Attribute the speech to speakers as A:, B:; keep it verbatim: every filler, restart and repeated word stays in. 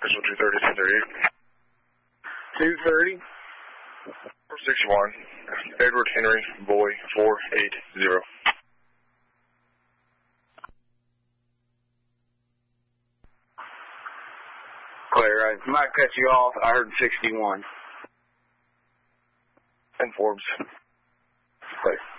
A: Official two thirty, two thirty-eight.
B: two thirty.
A: four sixty-one. Edward Henry, boy, four eighty.
B: Clear. I might cut you off. I heard sixty-one.
A: And Forbes.
B: Clear.